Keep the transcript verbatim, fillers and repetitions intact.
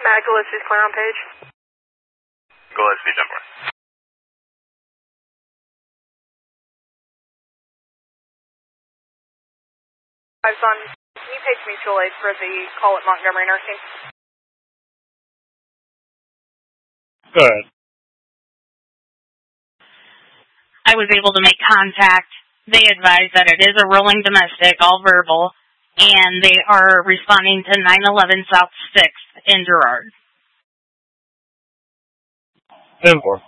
Uh, Gillespie's clear on page. Gillespie, ten four. I've on, can you page mutual aid for the call at Montgomery Nursing? Go ahead. I was able to make contact. They advised that it is a rolling domestic, all verbal, and they are responding to nine eleven South sixth in Girard. ten four.